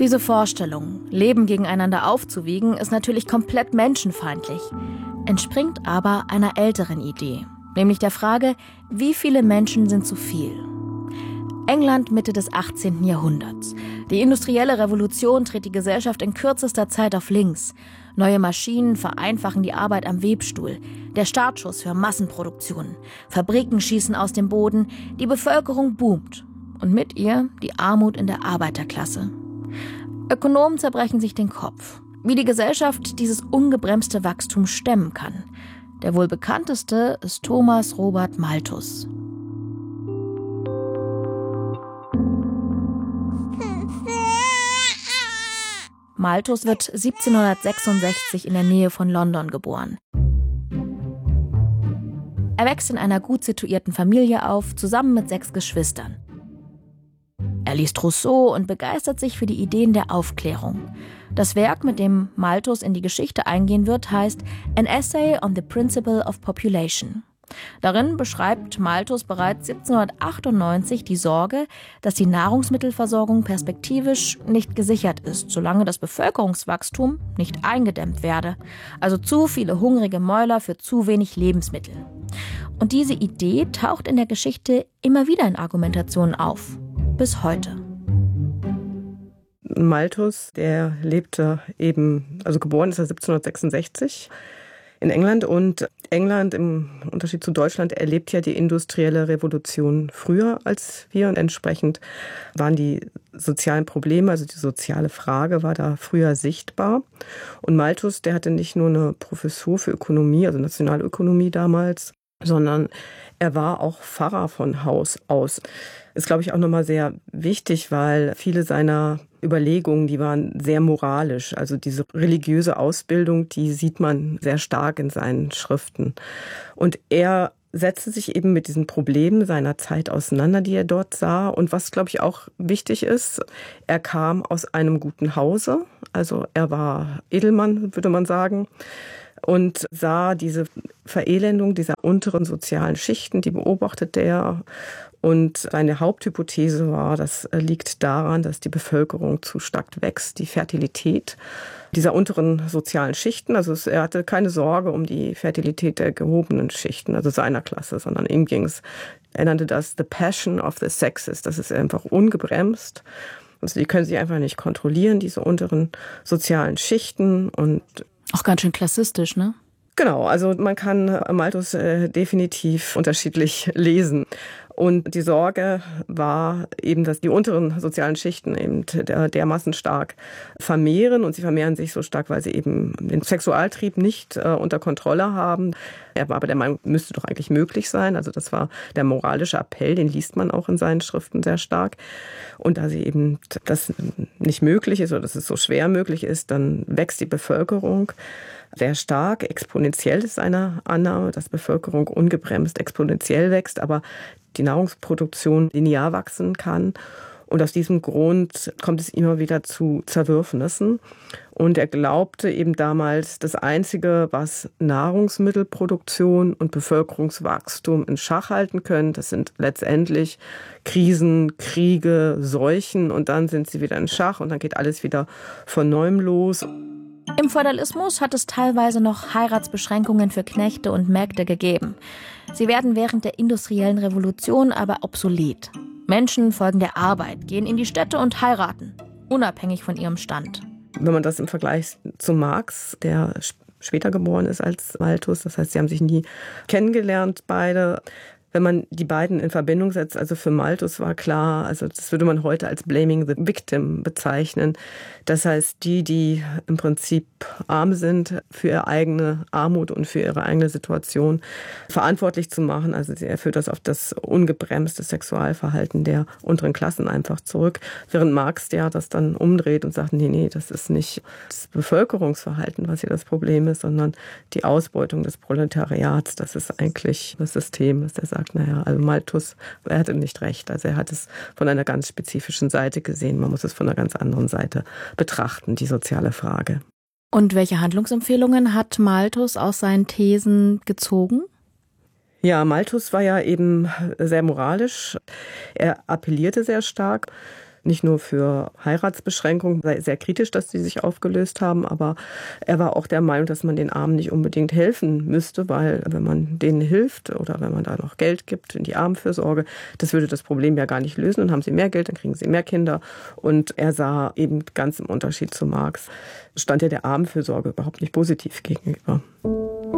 Diese Vorstellung, Leben gegeneinander aufzuwiegen, ist natürlich komplett menschenfeindlich, entspringt aber einer älteren Idee, nämlich der Frage, wie viele Menschen sind zu viel? England Mitte des 18. Jahrhunderts. Die industrielle Revolution dreht die Gesellschaft in kürzester Zeit auf links. Neue Maschinen vereinfachen die Arbeit am Webstuhl. Der Startschuss für Massenproduktion. Fabriken schießen aus dem Boden. Die Bevölkerung boomt. Und mit ihr die Armut in der Arbeiterklasse. Ökonomen zerbrechen sich den Kopf, wie die Gesellschaft dieses ungebremste Wachstum stemmen kann. Der wohl bekannteste ist Thomas Robert Malthus. Malthus wird 1766 in der Nähe von London geboren. Er wächst in einer gut situierten Familie auf, zusammen mit 6 Geschwistern. Er liest Rousseau und begeistert sich für die Ideen der Aufklärung. Das Werk, mit dem Malthus in die Geschichte eingehen wird, heißt An Essay on the Principle of Population. Darin beschreibt Malthus bereits 1798 die Sorge, dass die Nahrungsmittelversorgung perspektivisch nicht gesichert ist, solange das Bevölkerungswachstum nicht eingedämmt werde. Also zu viele hungrige Mäuler für zu wenig Lebensmittel. Und diese Idee taucht in der Geschichte immer wieder in Argumentationen auf. Bis heute. Malthus, der lebte eben, also geboren ist er 1766 in England, und England im Unterschied zu Deutschland erlebt ja die industrielle Revolution früher als wir, und entsprechend waren die sozialen Probleme, also die soziale Frage war da früher sichtbar. Und Malthus, der hatte nicht nur eine Professur für Ökonomie, also Nationalökonomie damals, sondern er war auch Pfarrer von Haus aus. Ist, glaube ich, auch nochmal sehr wichtig, weil viele seiner Überlegungen, die waren sehr moralisch. Also diese religiöse Ausbildung, die sieht man sehr stark in seinen Schriften. Und er setzte sich eben mit diesen Problemen seiner Zeit auseinander, die er dort sah. Und was, glaube ich, auch wichtig ist, er kam aus einem guten Hause. Also er war Edelmann, würde man sagen. Und sah diese Verelendung dieser unteren sozialen Schichten, die beobachtete er. Und seine Haupthypothese war, das liegt daran, dass die Bevölkerung zu stark wächst, die Fertilität dieser unteren sozialen Schichten. Also er hatte keine Sorge um die Fertilität der gehobenen Schichten, also seiner Klasse, sondern ihm ging es, er nannte das the passion of the sexes. Das ist einfach ungebremst. Also die können sich einfach nicht kontrollieren, diese unteren sozialen Schichten. Und auch ganz schön klassistisch, ne? Genau, also man kann Malthus definitiv unterschiedlich lesen. Und die Sorge war eben, dass die unteren sozialen Schichten eben dermaßen stark vermehren. Und sie vermehren sich so stark, weil sie eben den Sexualtrieb nicht unter Kontrolle haben. Er war aber der Meinung, müsste doch eigentlich möglich sein. Also das war der moralische Appell, den liest man auch in seinen Schriften sehr stark. Und da sie eben das nicht möglich ist oder dass es so schwer möglich ist, dann wächst die Bevölkerung sehr stark. Exponentiell ist seine Annahme, dass Bevölkerung ungebremst exponentiell wächst, aber die Nahrungsproduktion linear wachsen kann. Und aus diesem Grund kommt es immer wieder zu Zerwürfnissen. Und er glaubte eben damals, das Einzige, was Nahrungsmittelproduktion und Bevölkerungswachstum in Schach halten können, das sind letztendlich Krisen, Kriege, Seuchen. Und dann sind sie wieder in Schach und dann geht alles wieder von neuem los. Im Feudalismus hat es teilweise noch Heiratsbeschränkungen für Knechte und Mägde gegeben. Sie werden während der industriellen Revolution aber obsolet. Menschen folgen der Arbeit, gehen in die Städte und heiraten, unabhängig von ihrem Stand. Wenn man das im Vergleich zu Marx, der später geboren ist als Malthus, das heißt, sie haben sich nie kennengelernt, beide. Wenn man die beiden in Verbindung setzt, also für Malthus war klar, also das würde man heute als blaming the victim bezeichnen. Das heißt, die im Prinzip arm sind, für ihre eigene Armut und für ihre eigene Situation verantwortlich zu machen. Also er führt das auf das ungebremste Sexualverhalten der unteren Klassen einfach zurück. Während Marx ja das dann umdreht und sagt, nee, das ist nicht das Bevölkerungsverhalten, was hier das Problem ist, sondern die Ausbeutung des Proletariats. Das ist eigentlich das System, was er sagt. Also Malthus, er hatte nicht recht. Also er hat es von einer ganz spezifischen Seite gesehen. Man muss es von einer ganz anderen Seite betrachten, die soziale Frage. Und welche Handlungsempfehlungen hat Malthus aus seinen Thesen gezogen? Ja, Malthus war ja eben sehr moralisch. Er appellierte sehr stark nicht nur für Heiratsbeschränkungen, sei sehr kritisch, dass die sich aufgelöst haben, aber er war auch der Meinung, dass man den Armen nicht unbedingt helfen müsste, weil wenn man denen hilft oder wenn man da noch Geld gibt in die Armenfürsorge, das würde das Problem ja gar nicht lösen. Dann haben sie mehr Geld, dann kriegen sie mehr Kinder. Und er sah eben ganz im Unterschied zu Marx, stand ja der Armenfürsorge überhaupt nicht positiv gegenüber.